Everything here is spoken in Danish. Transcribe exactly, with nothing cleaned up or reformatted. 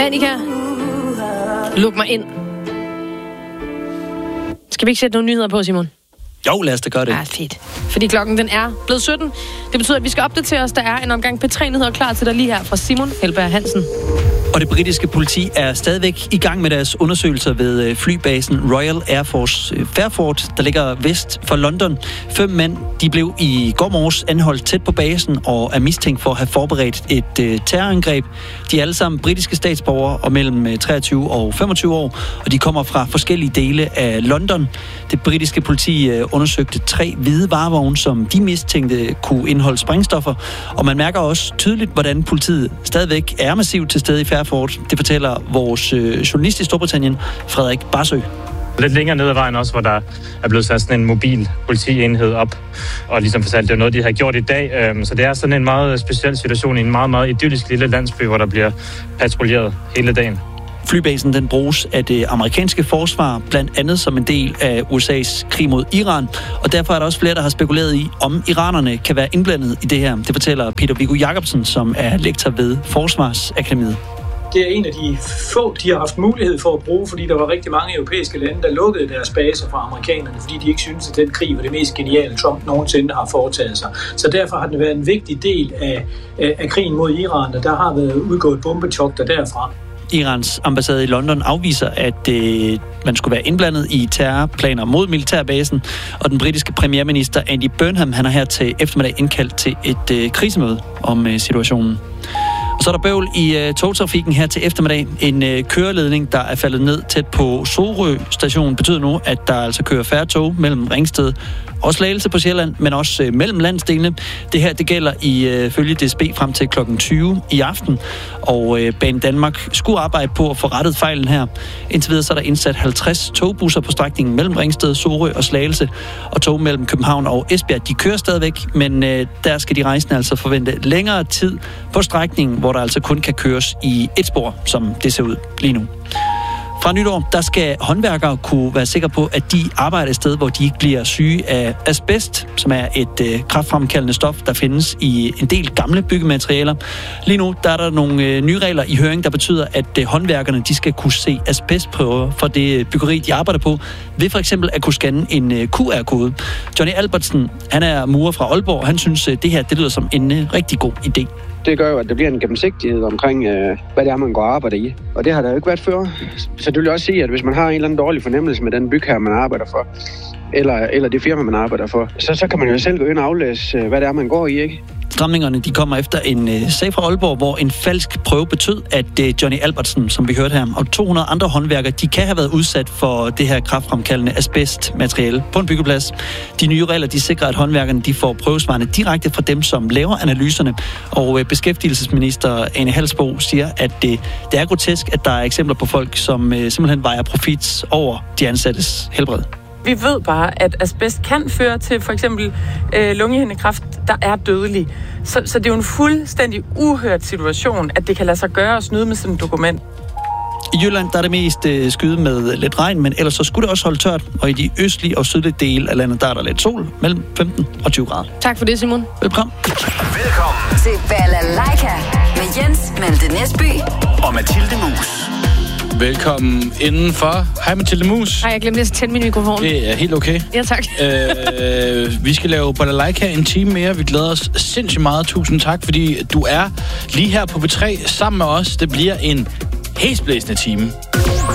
Annika, luk mig ind. Skal vi ikke sætte nogle nyheder på, Simon? Jo, lad os da gøre det. Ja, fedt. Fordi klokken den er blevet sytten. Det betyder, at vi skal opdatere os. Der er en omgang P tre-nyheder klar til dig lige her fra Simon Helberg Hansen. Og det britiske politi er stadigvæk i gang med deres undersøgelser ved flybasen Royal Air Force Fairford, der ligger vest for London. Fem mænd, de blev i går morges anholdt tæt på basen og er mistænkt for at have forberedt et uh, terrorangreb. De er alle sammen britiske statsborgere og mellem treogtyve og femogtyve år, og de kommer fra forskellige dele af London. Det britiske politi uh, undersøgte tre hvide varevogne, som de mistænkte kunne indeholde sprængstoffer, og man mærker også tydeligt, hvordan politiet stadigvæk er massivt til stede i Fairford. Det fortæller vores øh, journalist i Storbritannien, Frederik Barsø. Lidt længere ned ad vejen også, hvor der er blevet sat sådan en mobil politienhed op, og ligesom fortalt, det er noget, de har gjort i dag. Så det er sådan en meget speciel situation i en meget, meget idyllisk lille landsby, hvor der bliver patruljeret hele dagen. Flybasen den bruges af det amerikanske forsvar, blandt andet som en del af U S A's krig mod Iran, og derfor er der også flere, der har spekuleret i, om iranerne kan være indblandet i det her. Det fortæller Peter Viggo Jacobsen, som er lektor ved Forsvarsakademiet. Det er en af de få, de har haft mulighed for at bruge, fordi der var rigtig mange europæiske lande, der lukkede deres baser fra amerikanerne, fordi de ikke syntes, at den krig var det mest geniale, Trump nogensinde har foretaget sig. Så derfor har den været en vigtig del af, af krigen mod Iran, og der har været udgået bombetogter derfra. Irans ambassade i London afviser, at øh, man skulle være indblandet i terrorplaner mod militærbasen, og den britiske premierminister Andy Burnham, han har her til eftermiddag indkaldt til et øh, krisemøde om øh, situationen. Og så er der bøvl i øh, togtrafikken her til eftermiddag. En øh, køreledning, der er faldet ned tæt på Sorø station, betyder nu, at der altså kører færre tog mellem Ringsted og Slagelse på Sjælland, men også øh, mellem landsdelene. Det her, det gælder i øh, følge D S B frem til klokken tyve i aften, og øh, Bane Danmark skulle arbejde på at få rettet fejlen her. Indtil videre så er der indsat halvtreds togbusser på strækningen mellem Ringsted, Sorø og Slagelse, og tog mellem København og Esbjerg, de kører stadigvæk, men øh, der skal de rejsende altså forvente længere tid på strækningen, hvor der altså kun kan køres i et spor, som det ser ud lige nu. Fra nytår, der skal håndværkere kunne være sikre på, at de arbejder et sted, hvor de ikke bliver syge af asbest, som er et øh, kræftfremkaldende stof, der findes i en del gamle byggematerialer. Lige nu, der er der nogle øh, nye regler i høring, der betyder, at øh, håndværkerne, de skal kunne se asbestprøver for det byggeri, de arbejder på, ved for eksempel at kunne scanne en øh, Q R-kode. Johnny Albertsen, han er murer fra Aalborg, og han synes, øh, det her, det lyder som en øh, rigtig god idé. Det gør jo, at der bliver en gennemsigtighed omkring, øh, hvad det er, man går og arbejder i. Og det har der jo ikke været før. Så det vil også sige, at hvis man har en eller anden dårlig fornemmelse med den bygherre, man arbejder for, eller, eller det firma, man arbejder for, så, så kan man jo selv gå ind og aflæse, hvad det er, man går i, ikke? Stramningerne, de kommer efter en øh, sag fra Aalborg, hvor en falsk prøve betød, at øh, Johnny Albertsen, som vi hørte her, og to hundrede andre håndværkere, de kan have været udsat for det her kræftfremkaldende asbestmateriale på en byggeplads. De nye regler, de sikrer, at håndværkerne, de får prøvesvarene direkte fra dem, som laver analyserne. Og øh, beskæftigelsesminister Ane Halsbo siger, at øh, det er grotesk, at der er eksempler på folk, som øh, simpelthen vejer profit over de ansattes helbred. Vi ved bare, at asbest kan føre til for eksempel øh, lungehindekræft, der er dødelig. Så, så det er jo en fuldstændig uhørt situation, at det kan lade sig gøre at snyde med sådan et dokument. I Jylland der er det mest øh, skyde med lidt regn, men ellers så skulle det også holde tørt. Og i de østlige og sydlige dele af landet, der er der lidt sol mellem femten og tyve grader. Tak for det, Simon. Velkommen. Velkommen til Balalaika med Jens Malte Næsby og Mathilde Mus. Velkommen indenfor. Hej Mathilde Mus. Hej, jeg glemte at tænde min mikrofon. Det er helt okay. Ja, tak. øh, vi skal lave Balalaika en time mere. Vi glæder os sindssygt meget. Tusind tak, fordi du er lige her på P tre sammen med os. Det bliver en hæsblæsende time.